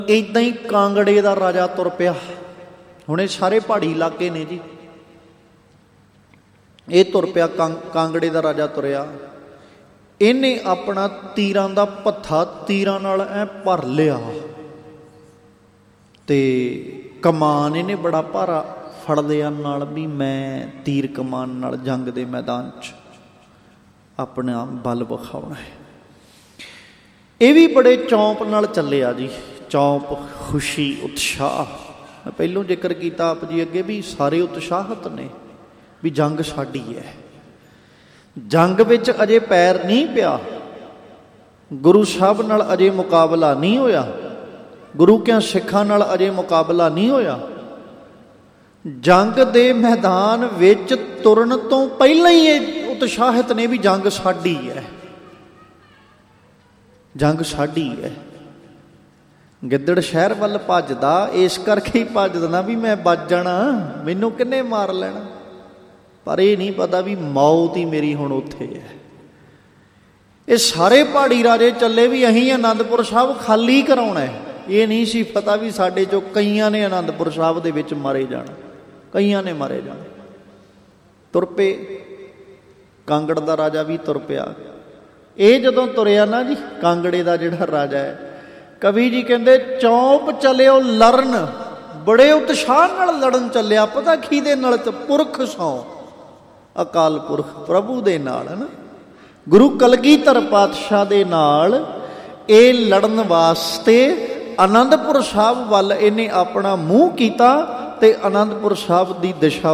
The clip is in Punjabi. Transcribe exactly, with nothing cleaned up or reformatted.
ਇੱਦਾਂ ਹੀ ਕਾਂਗੜੇ ਦਾ ਰਾਜਾ ਤੁਰ ਪਿਆ। ਹੁਣ ਇਹ ਸਾਰੇ ਪਹਾੜੀ ਇਲਾਕੇ ਨੇ ਜੀ। ਇਹ ਤੁਰ ਪਿਆ, ਕਾਂ ਕਾਂਗੜੇ ਦਾ ਰਾਜਾ ਤੁਰਿਆ। ਇਹਨੇ ਆਪਣਾ ਤੀਰਾਂ ਦਾ ਭੱਥਾ ਤੀਰਾਂ ਨਾਲ ਐ ਭਰ ਲਿਆ ਤੇ ਕਮਾਨ ਇਹਨੇ ਬੜਾ ਭਾਰਾ ਫੜ ਲਿਆ ਨਾਲ ਵੀ ਮੈਂ ਤੀਰ ਕਮਾਨ ਨਾਲ ਜੰਗ ਦੇ ਮੈਦਾਨ 'ਚ ਆਪਣਾ ਬਲ ਵਿਖਾਉਣਾ ਹੈ। ਇਹ ਵੀ ਬੜੇ ਚੌਂਪ ਨਾਲ ਚੱਲਿਆ ਜੀ, ਚੌਂਪ, ਖੁਸ਼ੀ, ਉਤਸ਼ਾਹ। ਮੈਂ ਪਹਿਲੋਂ ਜ਼ਿਕਰ ਕੀਤਾ ਆਪ ਜੀ ਅੱਗੇ ਵੀ ਸਾਰੇ ਉਤਸ਼ਾਹਤ ਨੇ ਵੀ ਜੰਗ ਸਾਡੀ ਹੈ। ਜੰਗ ਵਿੱਚ ਅਜੇ ਪੈਰ ਨਹੀਂ ਪਿਆ, ਗੁਰੂ ਸਾਹਿਬ ਨਾਲ ਅਜੇ ਮੁਕਾਬਲਾ ਨਹੀਂ ਹੋਇਆ, ਗੁਰੂ ਕਿਆਂ ਸਿੱਖਾਂ ਨਾਲ ਅਜੇ ਮੁਕਾਬਲਾ ਨਹੀਂ ਹੋਇਆ। ਜੰਗ ਦੇ ਮੈਦਾਨ ਵਿੱਚ ਤੁਰਨ ਤੋਂ ਪਹਿਲਾਂ ਹੀ ਇਹ ਉਤਸ਼ਾਹਿਤ ਨੇ ਵੀ ਜੰਗ ਸਾਡੀ ਹੈ, ਜੰਗ ਸਾਡੀ ਹੈ। ਗਿੱਦੜ ਸ਼ਹਿਰ ਵੱਲ ਭੱਜਦਾ ਇਸ ਕਰਕੇ ਹੀ ਭੱਜਦਾ ਵੀ ਮੈਂ ਬਚ ਜਾਣਾ, ਮੈਨੂੰ ਕਿਹਨੇ ਮਾਰ ਲੈਣਾ। ਪਰ ਇਹ ਨਹੀਂ ਪਤਾ ਵੀ ਮੌਤ ਹੀ ਮੇਰੀ ਹੁਣ ਉੱਥੇ ਹੈ। ਇਹ ਸਾਰੇ ਪਹਾੜੀ ਰਾਜੇ ਚੱਲੇ ਵੀ ਅਸੀਂ ਅਨੰਦਪੁਰ ਸਾਹਿਬ ਖਾਲੀ ਕਰਾਉਣਾ ਹੈ। ਇਹ ਨਹੀਂ ਸੀ ਪਤਾ ਵੀ ਸਾਡੇ ਚੋਂ ਕਈਆਂ ਨੇ ਅਨੰਦਪੁਰ ਸਾਹਿਬ ਦੇ ਵਿੱਚ ਮਾਰੇ ਜਾਣਾ, ਕਈਆਂ ਨੇ ਮਾਰੇ ਜਾਣਾ। ਤੁਰ ਪਏ, ਕਾਂਗੜ ਦਾ ਰਾਜਾ ਵੀ ਤੁਰ ਪਿਆ। ਇਹ ਜਦੋਂ ਤੁਰਿਆ ਨਾ ਜੀ, ਕਾਂਗੜੇ ਦਾ ਜਿਹੜਾ ਰਾਜਾ ਹੈ, ਕਵੀ ਜੀ ਕਹਿੰਦੇ ਚੌਂਪ ਚਲਿਓ ਲੜਨ, ਬੜੇ ਉਤਸ਼ਾਹ ਨਾਲ ਲੜਨ ਚੱਲਿਆ। ਪਤਾ ਕਿਹਦੇ ਨਾਲ? ਤੇ ਪੁਰਖ ਸੌ, ਅਕਾਲ ਪੁਰਖ ਪ੍ਰਭੂ ਦੇ ਨਾਲ, ਹੈ ਨਾ, ਗੁਰੂ ਕਲਗੀਧਰ ਪਾਤਸ਼ਾਹ ਦੇ ਨਾਲ ਇਹ ਲੜਨ ਵਾਸਤੇ ਅਨੰਦਪੁਰ ਸਾਹਿਬ ਵੱਲ ਇਹਨੇ ਆਪਣਾ ਮੂੰਹ ਕੀਤਾ ਤੇ ਅਨੰਦਪੁਰ ਸਾਹਿਬ ਦੀ ਦਿਸ਼ਾ